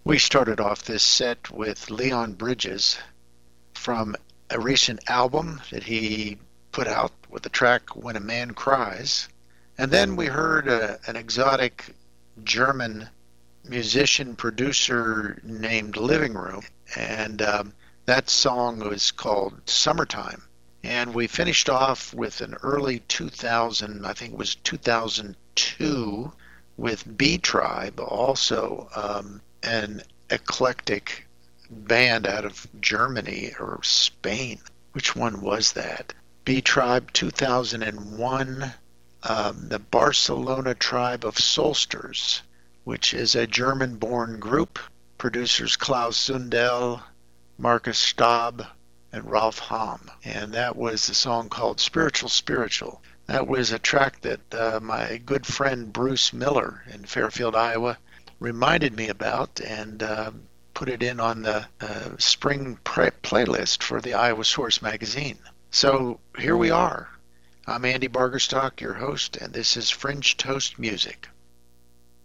We started off this set with Leon Bridges from a recent album that he put out with the track When a Man Cries. And then we heard an exotic German musician producer named Living Room, and that song was called Summertime. And we finished off with an early 2000, I think it was 2002, with B Tribe, also an eclectic band out of Germany or Spain. Which one was that? B Tribe 2001, the Barcelona Tribe of Soulsters, which is a German-born group. Producers Klaus Sundell, Markus Staub, and Ralph Hahn. And that was a song called Spiritual Spiritual. That was a track that my good friend Bruce Miller in Fairfield, Iowa, reminded me about and put it in on the spring playlist for the Iowa Source magazine. So here we are. I'm Andy Bargerstock, your host, and this is Fringe Toast Music.